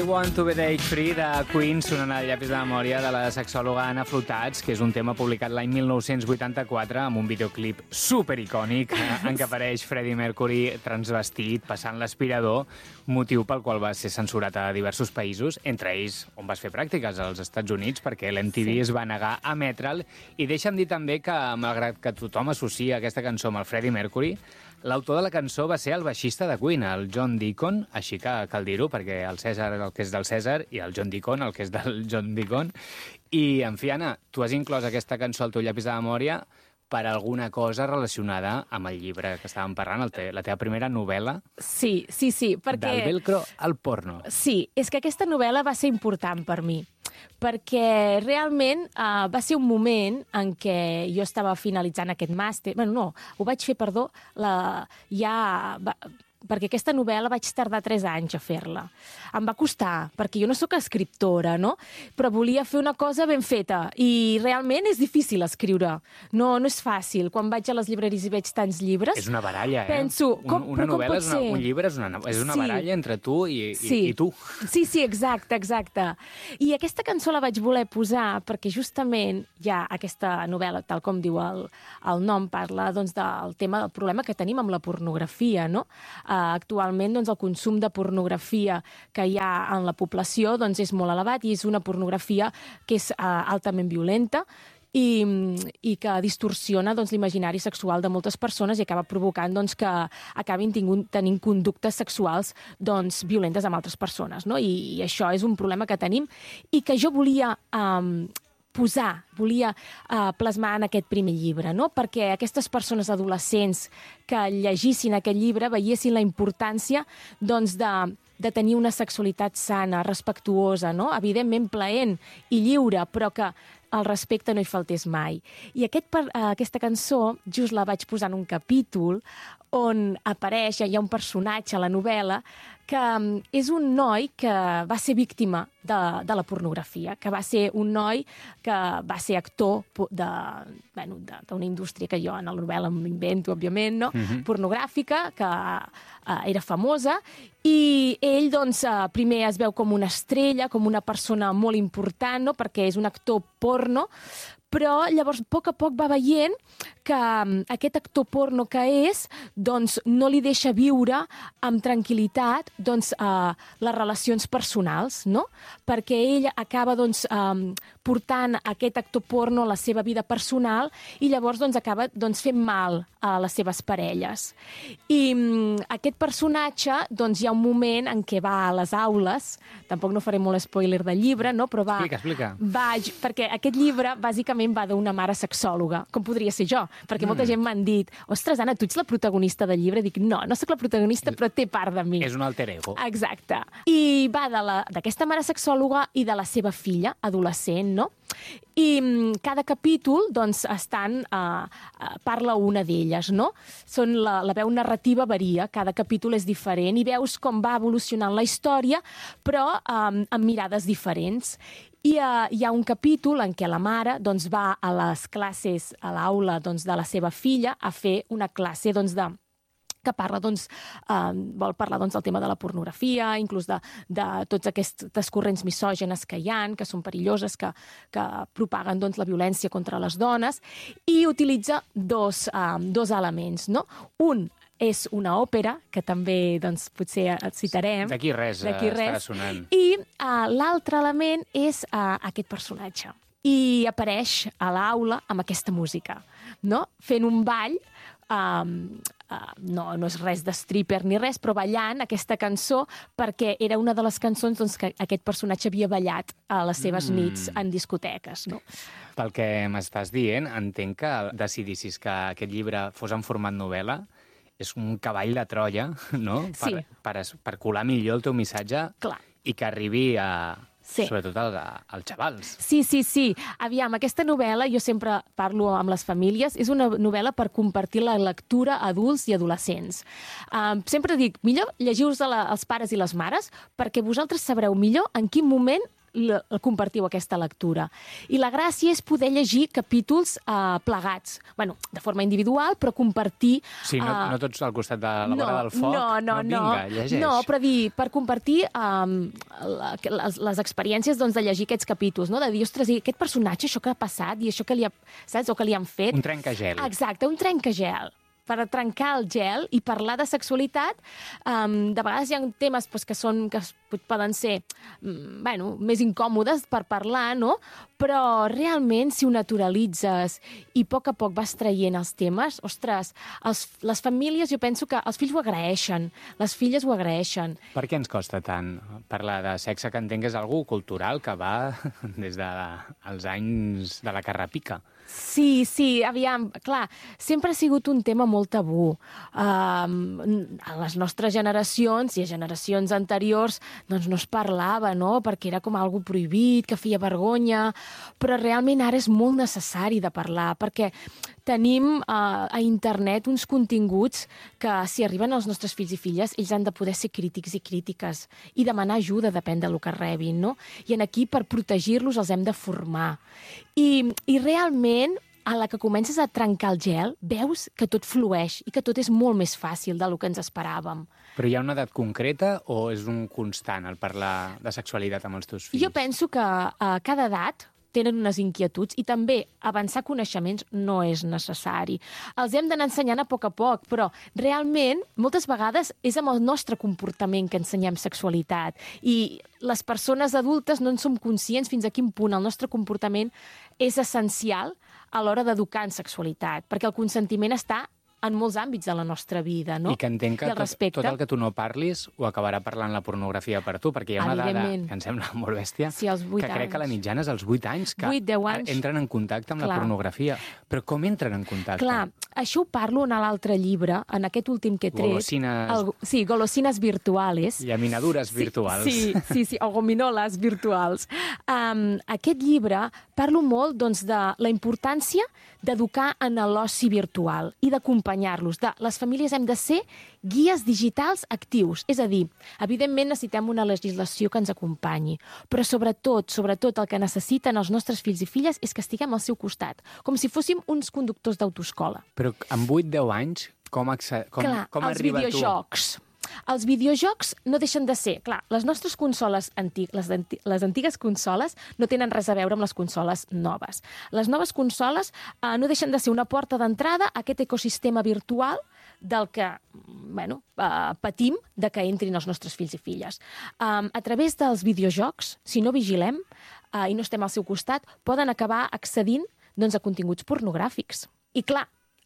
Want to Be Age Free de Queen sonant al llapis de memòria de la sexòloga Anna Flotats, que és un tema publicat l'any 1984 amb un videoclip supericònic en què apareix Freddie Mercury transvestit, passant l'aspirador, motiu pel qual va ser censurat a diversos països, entre ells on vas fer pràctiques, als Estats Units, perquè l'MTV es va negar a emetre'l. I deixa'm dir també que, malgrat que tothom associa aquesta cançó amb el Freddie Mercury, l'autor de la cançó va ser el baixista de Queen, el John Deacon, així que cal dir-ho, perquè el Cèsar el que és del Cèsar i el John Deacon el que és del John Deacon. I, en fi, Anna, tu has inclòs aquesta cançó al teu llapis de memòria per alguna cosa relacionada amb el llibre que estàvem parlant, la teva primera novel·la. Sí, perquè... Del velcro al porno. Sí, és que aquesta novel·la va ser important per mi, perquè realment va ser un moment en què jo estava finalitzant aquest màster. Bueno, no, ho vaig fer, perquè aquesta novel·la vaig tardar 3 anys a fer-la. Em va costar, perquè jo no sóc escriptora, no? Però volia fer una cosa ben feta i realment és difícil escriure. No és fàcil. Quan vaig a les llibreries i veig tants llibres... És una baralla, penso, una novel·la un llibre és una baralla entre tu i tu. Sí, exacte. I aquesta cançó la vaig voler posar perquè justament ja aquesta novel·la, tal com diu el nom, parla doncs, del tema del problema que tenim amb la pornografia, no? Actualment doncs, el consum de pornografia que hi ha en la població doncs, és molt elevat i és una pornografia que és altament violenta i que distorsiona doncs, l'imaginari sexual de moltes persones i acaba provocant doncs, que acabin tenint conductes sexuals doncs, violentes amb altres persones. No? I això és un problema que tenim i que jo volia volia plasmar en aquest primer llibre, no? Perquè aquestes persones adolescents que llegissin aquest llibre veiessin la importància doncs, de tenir una sexualitat sana, respectuosa, no? Evidentment plaent i lliure, però que el respecte no hi faltés mai. I aquesta cançó just la vaig posar en un capítol on apareix, hi ha un personatge a la novel·la que és un noi que va ser víctima de la pornografia, que va ser un noi que va ser actor d'una indústria que jo en la novel·la m'invento, òbviament, no? Pornogràfica, que era famosa, i ell doncs, primer es veu com una estrella, com una persona molt important, no? Perquè és un actor porno, però llavors a poc va veient que aquest actor porno que és doncs, no li deixa viure amb tranquil·litat doncs, les relacions personals, no? Perquè ell acaba doncs, portant aquest actor porno a la seva vida personal i llavors doncs, acaba doncs, fent mal a les seves parelles. I aquest personatge, doncs, hi ha un moment en què va a les aules, tampoc no faré molt spoiler del llibre, no? Però Explica. Perquè aquest llibre bàsicament va d'una mare sexòloga, com podria ser jo, perquè molta gent m'han dit, ostres, Anna, tu ets la protagonista del llibre? Dic, no sóc la protagonista, però té part de mi. És un alter ego. Exacte. I va d'aquesta mare sexòloga i de la seva filla, adolescent, no? I cada capítol, doncs, parla una d'elles, no? La veu narrativa varia, cada capítol és diferent i veus com va evolucionant la història, però amb mirades diferents. I hi ha un capítol en què la mare doncs, va a les classes, a l'aula doncs, de la seva filla, a fer una classe doncs, que parla, vol parlar del tema de la pornografia, inclús de tots aquestes corrents misògenes que hi ha, que són perilloses, que propaguen la violència contra les dones, i utilitza dos elements, no? Un és una òpera, que també potser et citarem. D'aquí res estarà sonant. I l'altre element és aquest personatge. I apareix a l'aula amb aquesta música, no? Fent un ball, no és res de stripper ni res, però ballant aquesta cançó perquè era una de les cançons que aquest personatge havia ballat a les seves nits en discoteques, no? Pel que m'estàs dient, entenc que decidissis que aquest llibre fos en format novel·la és un cavall de Troia, no? Sí. Per colar millor el teu missatge. Clar. I que arribi sobretot als xavals. Sí. Aviam, aquesta novel·la, jo sempre parlo amb les famílies, és una novel·la per compartir la lectura a adults i adolescents. Sempre dic, millor llegiu-vos als pares i les mares perquè vosaltres sabreu millor en quin moment compartiu aquesta lectura. I la gràcia és poder llegir capítols plegats, bueno, de forma individual, però compartir... Sí, no tots al costat de la vora del foc. Vinga, llegeix. No, però per compartir les experiències doncs, de llegir aquests capítols, no? De dir, ostres, i aquest personatge, això que ha passat, i això que li ha, saps, o que li han fet... Un trencagel. Exacte, un trencagel. Per trencar el gel i parlar de sexualitat. De vegades hi ha temes que poden ser més incòmodes per parlar, no? Però realment, si ho naturalitzes i a poc vas traient els temes, ostres, les famílies, jo penso que els fills ho agraeixen, les filles ho agraeixen. Per què ens costa tant parlar de sexe, que entenc que és algú cultural que va des dels anys de la carrapica? Sí, aviam, clar, sempre ha sigut un tema molt tabú. A les nostres generacions i a generacions anteriors doncs no es parlava, no?, perquè era com algo prohibit, que feia vergonya, però realment ara és molt necessari de parlar, perquè tenim a internet uns continguts que, si arriben als nostres fills i filles, ells han de poder ser crítics i crítiques i demanar ajuda, depèn del que rebin, no? I aquí, per protegir-los, els hem de formar. I realment, a la que comences a trencar el gel, veus que tot flueix i que tot és molt més fàcil del que ens esperàvem. Però hi ha una edat concreta o és un constant el parlar de sexualitat amb els teus fills? Jo penso que a cada edat tenen unes inquietuds i també avançar coneixements no és necessari. Els hem d'anar ensenyant a poc, però realment moltes vegades és amb el nostre comportament que ensenyem sexualitat i les persones adultes no en som conscients fins a quin punt el nostre comportament és essencial a l'hora d'educar en sexualitat, perquè el consentiment està en molts àmbits de la nostra vida, no? I que entenc que tot el que tu no parlis ho acabarà parlant la pornografia per tu, perquè hi ha una dada que em sembla molt bèstia, que crec que la mitjana és als 8 anys, que entren en contacte amb la pornografia. Però com entren en contacte? Clar, això ho parlo en l'altre llibre, en aquest últim que he tret. Golosines... Sí, golosines virtuals. Llaminadures virtuals. Sí, o gominoles virtuals. Aquest llibre parlo molt doncs, de la importància d'educar en l'oci virtual i d'acompanyar-los. Les famílies hem de ser guies digitals actius. És a dir, evidentment necessitem una legislació que ens acompanyi, però sobretot el que necessiten els nostres fills i filles és que estiguem al seu costat, com si fóssim uns conductors d'autoescola. Però amb 8-10 anys, com arriba tu? Els videojocs no deixen de ser... Clar, les nostres consoles les antigues consoles no tenen res a veure amb les consoles noves. Les noves consoles no deixen de ser una porta d'entrada a aquest ecosistema virtual del que patim de que entrin els nostres fills i filles. A través dels videojocs, si no vigilem i no estem al seu costat, poden acabar accedint a continguts pornogràfics. I clar,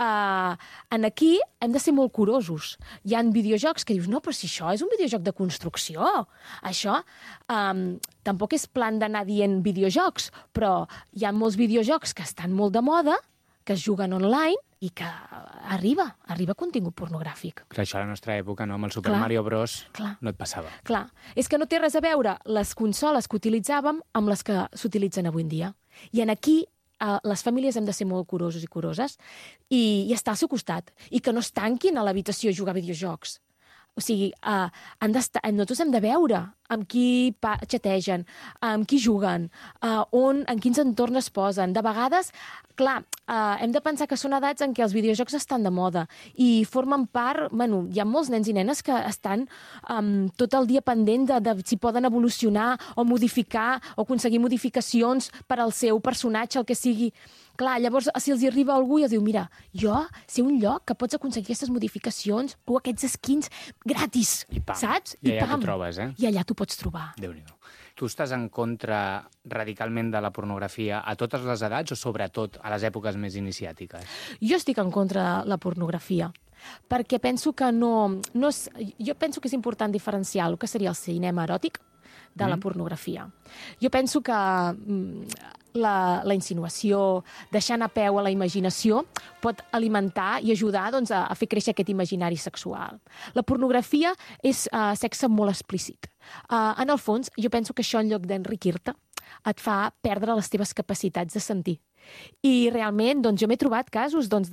aquí hem de ser molt curosos. Hi ha videojocs que dius, no, però si això és un videojoc de construcció, això tampoc és plan d'anar dient videojocs, però hi ha molts videojocs que estan molt de moda, que es juguen online i que arriba contingut pornogràfic. Clar, això a la nostra època, no? Amb el Super Mario Bros. No et passava. Clar, és que no té res a veure les consoles que utilitzàvem amb les que s'utilitzen avui en dia. I aquí les famílies hem de ser molt curosos i curoses i estar al seu costat i que no es tanquin a l'habitació a jugar a videojocs. O sigui, nosaltres hem de veure amb qui xategen, amb qui juguen, en quins entorns es posen. De vegades, clar, hem de pensar que són edats en què els videojocs estan de moda i formen part... Hi ha molts nens i nenes que estan tot el dia pendent de si poden evolucionar o modificar o aconseguir modificacions per al seu personatge, el que sigui. Clar, llavors, si els hi arriba algú i els diu, mira, jo sé un lloc que pots aconseguir aquestes modificacions o aquests skins gratis, saps? I allà t'ho trobes, eh? I allà t'ho pots trobar. Déu-n'hi-do. Tu estàs en contra radicalment de la pornografia a totes les edats o sobretot a les èpoques més iniciàtiques? Jo estic en contra de la pornografia perquè penso que jo penso que és important diferenciar el que seria el cinema eròtic de la pornografia. Jo penso que la insinuació, deixar anar peu a la imaginació, pot alimentar i ajudar a fer créixer aquest imaginari sexual. La pornografia és sexe molt explícit. En el fons, jo penso que això, en lloc d'enriquir-te, et fa perdre les teves capacitats de sentir I realment doncs, jo m'he trobat casos doncs,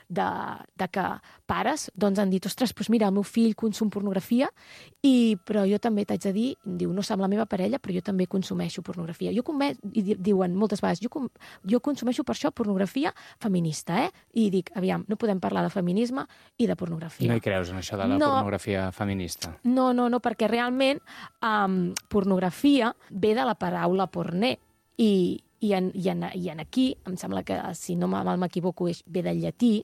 de que pares doncs, han dit, ostres, doncs mira, el meu fill consum pornografia, però jo també t'haig de dir, diu, no som la meva parella, però jo també consumeixo pornografia. I diuen moltes vegades, jo consumeixo per això pornografia feminista, I dic, aviam, no podem parlar de feminisme i de pornografia. No hi creus en això de la pornografia feminista? No, perquè realment pornografia ve de la paraula porné, i en aquí, em sembla que, si no mal m'equivoco, ve del llatí,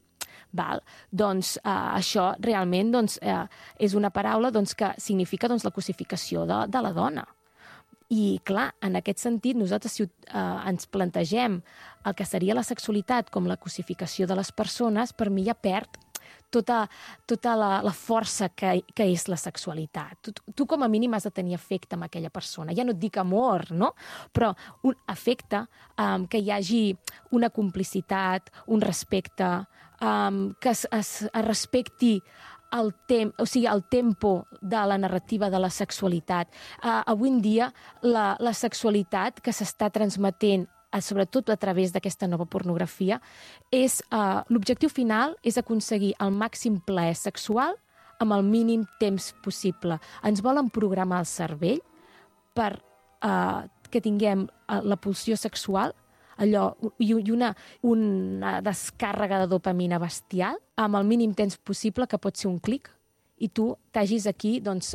doncs això realment és una paraula que significa la cosificació de la dona. I, clar, en aquest sentit, nosaltres si ens plantegem el que seria la sexualitat com la cosificació de les persones, per mi ja perd tota la força que és la sexualitat. Tu com a mínim has de tenir afecte amb aquella persona. Ja no et dic amor, no? Però un afecte, que hi hagi una complicitat, un respecte, que es respecti el tempo de la narrativa de la sexualitat. Avui en dia, la sexualitat que s'està transmetent sobretot a través d'aquesta nova pornografia, l'objectiu final és aconseguir el màxim plaer sexual amb el mínim temps possible. Ens volen programar el cervell per que tinguem la pulsió sexual, i una descàrrega de dopamina bestial amb el mínim temps possible, que pot ser un clic, i tu t'hagis aquí,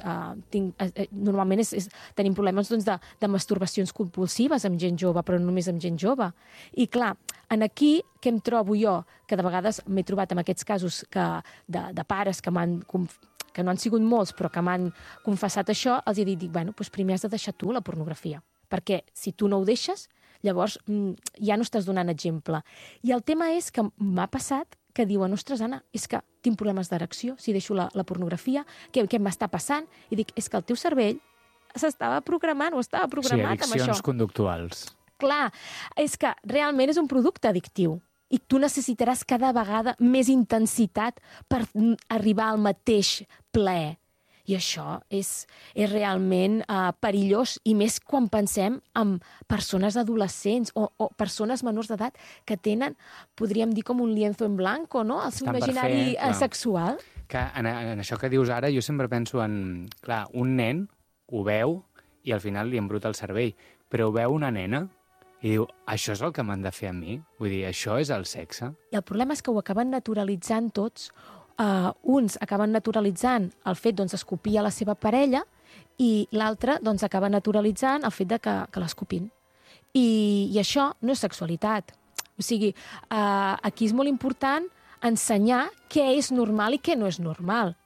normalment tenim problemes de masturbacions compulsives amb gent jove, però no només amb gent jove. I clar, aquí, què em trobo jo? Que de vegades m'he trobat en aquests casos de pares que no han sigut molts, però que m'han confessat això, els he dit, bueno, doncs primer has de deixar tu la pornografia, perquè si tu no ho deixes, llavors ja no estàs donant exemple. I el tema és que m'ha passat que diuen, ostres, Anna, és que tinc problemes d'erecció si deixo la pornografia, què m'està passant? I dic, és que el teu cervell s'estava programant o estava programat amb això. Sí, addiccions conductuals. Clar, és que realment és un producte addictiu i tu necessitaràs cada vegada més intensitat per arribar al mateix plaer. I això és realment perillós, i més quan pensem en persones adolescents o persones menors d'edat que tenen, podríem dir, com un lienzo en blanco, no? El seu imaginari sexual. Que en això que dius ara, jo sempre penso en... Clar, un nen ho veu i al final li embruta el cervell, però ho veu una nena i diu, això és el que m'han de fer a mi? Vull dir, això és el sexe? I el problema és que ho acaben naturalitzant tots. Uns acaben naturalitzant el fet d'escopir a la seva parella i l'altre acaba naturalitzant el fet que l'escopin. I això no és sexualitat. O sigui, aquí és molt important ensenyar què és normal i què no és normal.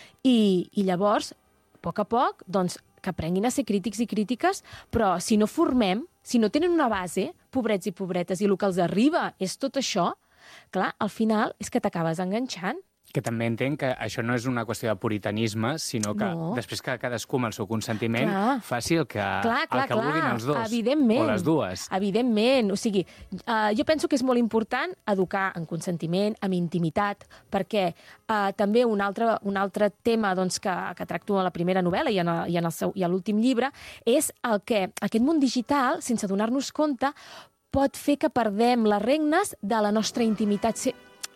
I llavors, a poc, que aprenguin a ser crítics i crítiques, però si no formem, si no tenen una base, pobrets i pobretes, i el que els arriba és tot això, clar, al final és que t'acabes enganxant. Que també entenc que això no és una qüestió de puritanisme, sinó que després que cadascú amb el seu consentiment faci el que vulguin els dos. Evidentment. O les dues. Evidentment. O sigui, jo penso que és molt important educar en consentiment, en intimitat, perquè també un altre tema que tracto a la primera novel·la i a l'últim llibre és el que aquest món digital, sense donar-nos compte, pot fer que perdem les regnes de la nostra intimitat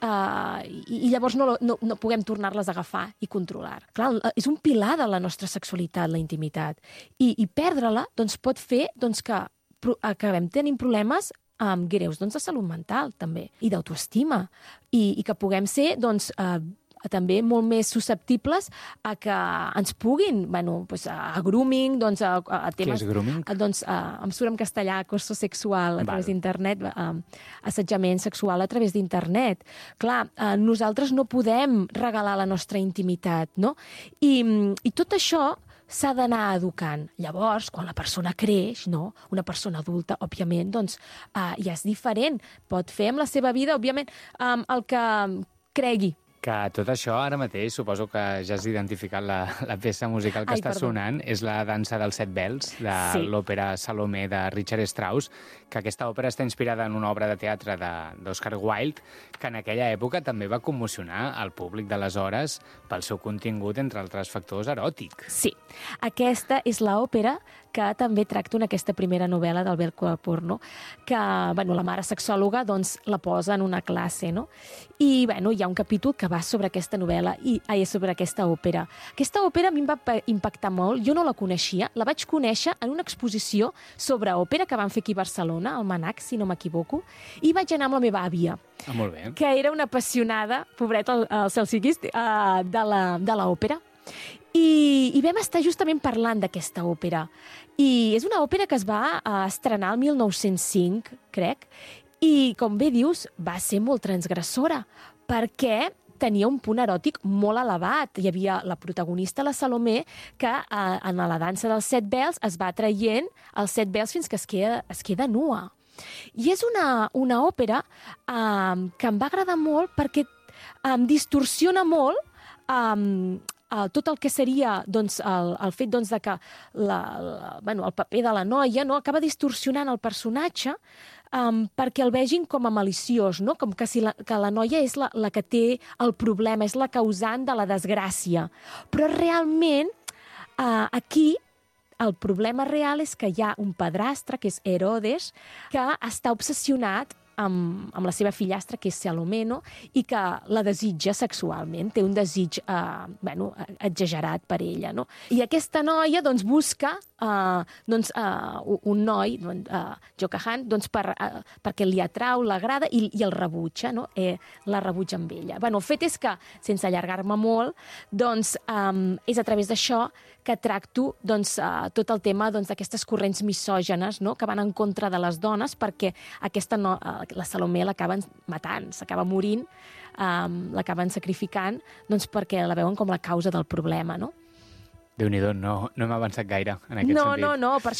i llavors no puguem tornar-les a agafar i controlar. Clar, és un pilar de la nostra sexualitat, la intimitat. I perdre-la pot fer que acabem tenint problemes greus de salut mental, també, i d'autoestima. I que puguem ser, també molt més susceptibles a que ens puguin, a grooming, a temes... Què és grooming? Em surt en castellà, acoso sexual a través d'internet, assetjament sexual a través d'internet. Clar, nosaltres no podem regalar la nostra intimitat, no? I tot això s'ha d'anar educant. Llavors, quan la persona creix, no? Una persona adulta, òbviament, ja és diferent. Pot fer amb la seva vida, òbviament, el que cregui. Que tot això, ara mateix, suposo que ja has identificat la peça musical que està sonant, és la dansa dels set vels, de l'òpera Salomé de Richard Strauss, que aquesta òpera està inspirada en una obra de teatre d'Oscar Wilde, que en aquella època també va commocionar el públic d'aleshores pel seu contingut, entre altres factors, eròtic. Sí, aquesta és l'òpera que també tracta en aquesta primera novel·la d'Alberto Porno, que la mare sexòloga la posa en una classe, no? I hi ha un capítol que va sobre aquesta novel·la, sobre aquesta òpera. Aquesta òpera a mi em va impactar molt, jo no la coneixia, la vaig conèixer en una exposició sobre òpera que van fer aquí a Barcelona, al Manac, si no m'equivoco, i vaig anar amb la meva àvia, molt bé, que era una apassionada, pobreta, el cel sigui, de l'òpera. I vam estar justament parlant d'aquesta òpera. I és una òpera que es va estrenar el 1905, crec, i, com bé dius, va ser molt transgressora, perquè tenia un punt eròtic molt elevat. Hi havia la protagonista, la Salomé, que en la dansa dels set vels es va traient els set vels fins que es queda nua. I és una òpera que em va agradar molt perquè distorsiona molt tot el que seria el fet de que el paper de la noia acaba distorsionant el personatge perquè el vegin com a maliciós, no? Com que la noia és la que té el problema, és la causant de la desgràcia. Però realment aquí el problema real és que hi ha un padrastre, que és Herodes, que està obsessionat amb la seva fillastra, que és Salomé, no? I que la desitja sexualment, té un desig exagerat per ella, no? I aquesta noia busca un noi, Jocahan, perquè li atrau, l'agrada i el rebutja, no? La rebutja amb ella. El fet és que, sense allargar-me molt, és a través d'això que tracto tot el tema d'aquestes corrents misògenes, no? Que van en contra de les dones, perquè la Salomé l'acaben matant, s'acaba morint, l'acaben sacrificant, perquè la veuen com la causa del problema, no? Déu-n'hi-do, no hem avançat gaire en aquest sentit. No, per